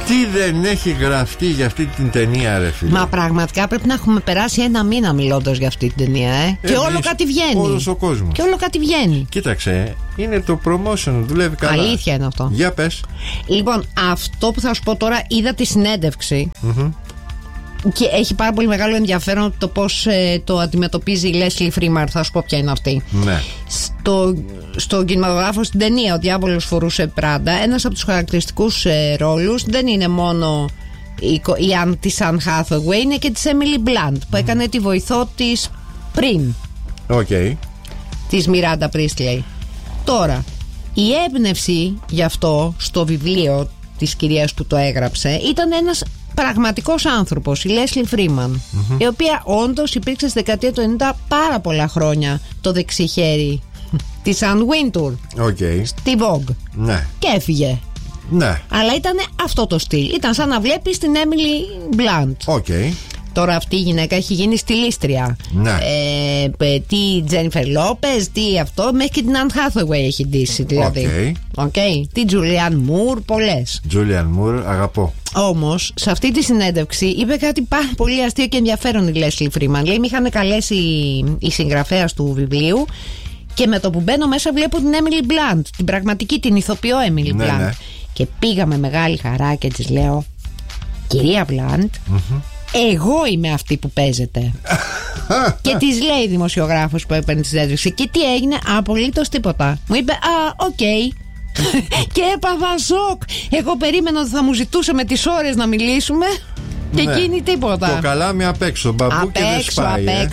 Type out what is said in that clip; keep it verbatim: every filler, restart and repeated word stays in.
Τι δεν έχει γραφτεί για αυτή την ταινία, ρε φίλε. Μα πραγματικά πρέπει να έχουμε περάσει ένα μήνα μιλώντας για αυτή την ταινία, ε. Και όλο κάτι βγαίνει. Όλος ο κόσμος. Και όλο κάτι βγαίνει. Κοίταξε, είναι το promotion, δουλεύει καλά. Αλήθεια είναι αυτό. Για πες. Λοιπόν, αυτό που θα σου πω τώρα, είδα τη συνέντευξη. Mm-hmm. Και έχει πάρα πολύ μεγάλο ενδιαφέρον το πώς ε, το αντιμετωπίζει η Leslie Freeman. Θα σου πω ποια είναι αυτή. Ναι. Στο, στο κινηματογράφο, στην ταινία, ο διάβολος φορούσε πράντα. Ένας από τους χαρακτηριστικούς ε, ρόλους δεν είναι μόνο η, η Anne της Anne Hathaway, είναι και της Emily Blunt που mm. έκανε τη βοηθό της πριν. Οκ. Okay. Της Miranda Priestley. Τώρα, η έμπνευση γι' αυτό στο βιβλίο της κυρίας που το έγραψε ήταν ένας πραγματικός άνθρωπος, η Leslie Freeman, mm-hmm. η οποία όντως υπήρξε στη δεκαετία του ενενήντα πάρα πολλά χρόνια το δεξί χέρι της Anne Wintour okay. στη Vogue. Ναι. Και έφυγε. Ναι. Αλλά ήταν αυτό το στυλ. Ήταν σαν να βλέπεις την Emily Blunt. Okay. Τώρα αυτή η γυναίκα έχει γίνει στυλίστρια. Ναι. Ε, τι Τζένιφερ Λόπες, τι αυτό, μέχρι και την Anne Hathaway έχει ντύσει δηλαδή. Okay. Okay. Τι Julianne Moore, πολλές. Julianne Moore, αγαπώ. Όμως, σε αυτή τη συνέντευξη είπε κάτι πάρα πολύ αστείο και ενδιαφέρον η Leslie Freeman. Λέει, με είχαν καλέσει η συγγραφέας του βιβλίου και με το που μπαίνω μέσα βλέπω την Emily Blunt, την πραγματική, την ηθοποιό Emily ναι, Blunt. Ναι. Και πήγα με μεγάλη χαρά και της λέω, κυρία Blunt, mm-hmm. εγώ είμαι αυτή που παίζετε. Και της λέει η δημοσιογράφος που έπαιρνε τη συνέντευξη. Και τι έγινε? Απολύτως τίποτα. Μου είπε, α, οκ. Okay. Και έπαθα σοκ. Εγώ περίμενα ότι θα μου ζητούσε με τις ώρες να μιλήσουμε. Και ναι. εκείνη τίποτα. Το καλάμι απ' έξω, μπαμπού, απ' και δεν έξω, σπάει. Απ' ε.